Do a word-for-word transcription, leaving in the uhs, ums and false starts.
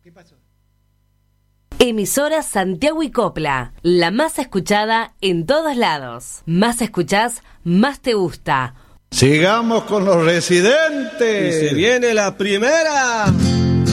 ¿Qué pasó? Emisora Santiago y Copla, la más escuchada en todos lados. Más escuchás, más te gusta. Sigamos con los residentes. Y se viene la primera.